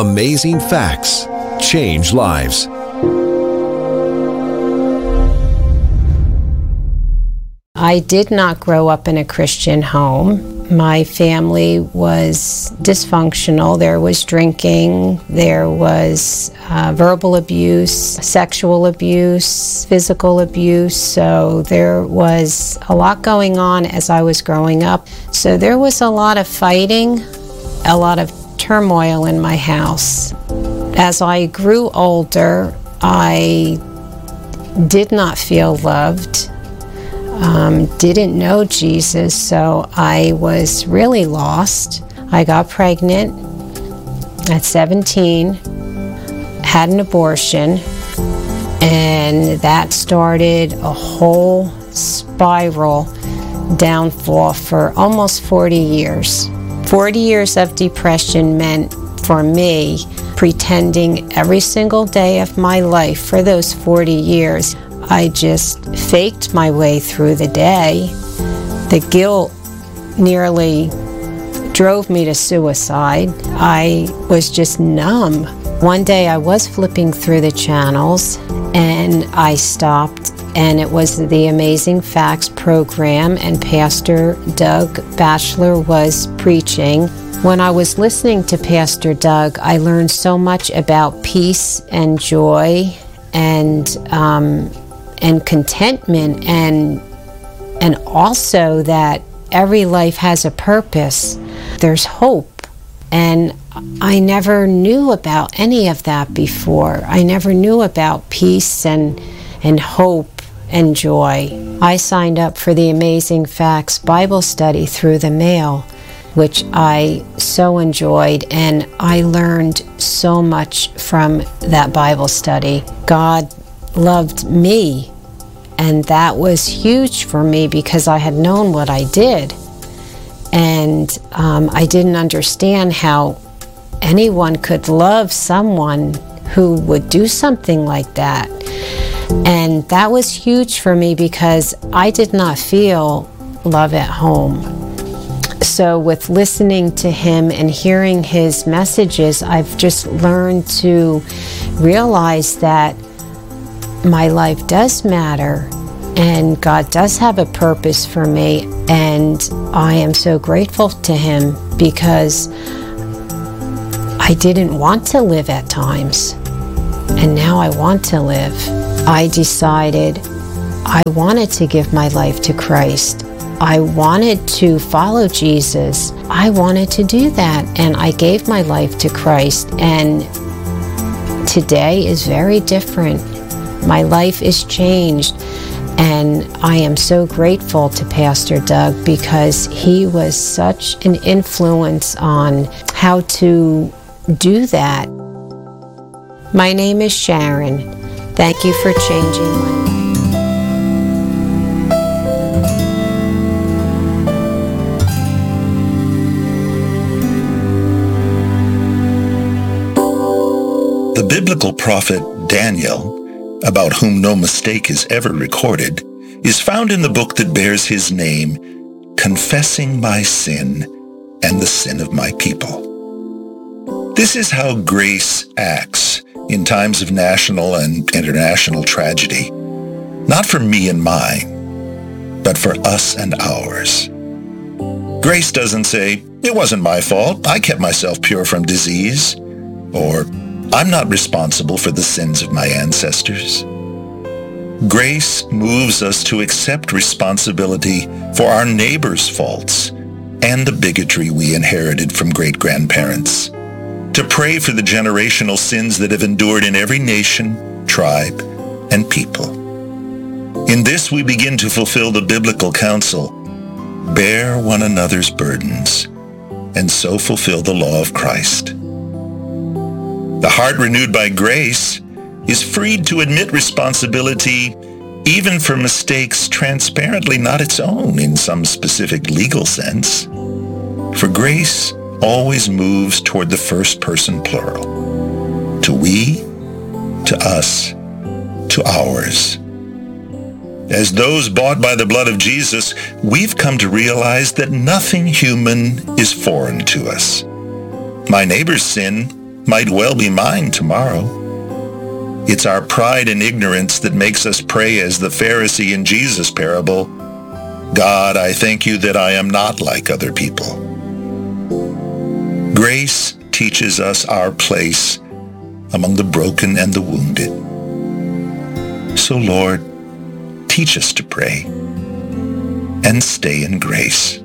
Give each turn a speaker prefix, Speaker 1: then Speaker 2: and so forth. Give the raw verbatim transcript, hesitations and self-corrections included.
Speaker 1: Amazing facts change lives.
Speaker 2: I did not grow up in a Christian home. My family was dysfunctional. There was drinking, there was uh, verbal abuse, sexual abuse, physical abuse. So there was a lot going on as I was growing up. So there was a lot of fighting, a lot of turmoil in my house. As I grew older, I did not feel loved. Um, didn't know Jesus, so I was really lost. I got pregnant at seventeen, had an abortion, and that started a whole spiral downfall for almost forty years. forty years of depression meant for me pretending every single day of my life for those forty years. I just faked my way through the day. The guilt nearly drove me to suicide. I was just numb. One day I was flipping through the channels and I stopped, and it was the Amazing Facts program, and Pastor Doug Batchelor was preaching. When I was listening to Pastor Doug, I learned so much about peace and joy and um, and contentment, and and also that every life has a purpose. There's hope, and I never knew about any of that before. I never knew about peace and and hope and joy. I signed up for the Amazing Facts Bible study through the mail, which I so enjoyed, and I learned so much from that Bible study. God loved me, and that was huge for me because I had known what I did, and um, I didn't understand how anyone could love someone who would do something like that. And that was huge for me because I did not feel love at home. So with listening to him and hearing his messages, I've just learned to realize that my life does matter and God does have a purpose for me, and I am so grateful to him because I didn't want to live at times, and now I want to live. I decided I wanted to give my life to Christ. I wanted to follow Jesus. I wanted to do that, and I gave my life to Christ, and today is very different. My life is changed, and I am so grateful to Pastor Doug because he was such an influence on how to do that. My name is Sharon. Thank you for changing my life.
Speaker 3: The biblical prophet Daniel, about whom no mistake is ever recorded, is found in the book that bears his name, Confessing My Sin and the Sin of My People. This is how grace acts in times of national and international tragedy, not for me and mine, but for us and ours. Grace doesn't say, "It wasn't my fault, I kept myself pure from disease," or "I'm not responsible for the sins of my ancestors." Grace moves us to accept responsibility for our neighbor's faults and the bigotry we inherited from great-grandparents, to pray for the generational sins that have endured in every nation, tribe, and people. In this we begin to fulfill the biblical counsel, bear one another's burdens, and so fulfill the law of Christ. The heart renewed by grace is freed to admit responsibility even for mistakes transparently not its own in some specific legal sense. For grace always moves toward the first person plural, to we, to us, to ours. As those bought by the blood of Jesus, we've come to realize that nothing human is foreign to us. My neighbor's sin might well be mine tomorrow. It's our pride and ignorance that makes us pray as the Pharisee in Jesus' parable, God, I thank you that I am not like other people. Grace teaches us our place among the broken and the wounded. So, Lord, teach us to pray and stay in grace.